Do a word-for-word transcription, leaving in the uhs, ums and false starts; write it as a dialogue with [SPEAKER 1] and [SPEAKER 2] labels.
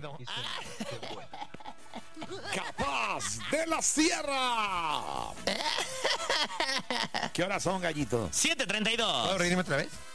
[SPEAKER 1] No.
[SPEAKER 2] Eso
[SPEAKER 1] Ah.
[SPEAKER 2] es- qué bueno.
[SPEAKER 3] Capaz de la Sierra. ¿Qué horas son, gallito?
[SPEAKER 1] siete treinta y
[SPEAKER 2] ¿Puedo
[SPEAKER 1] dos.
[SPEAKER 2] reírme otra vez?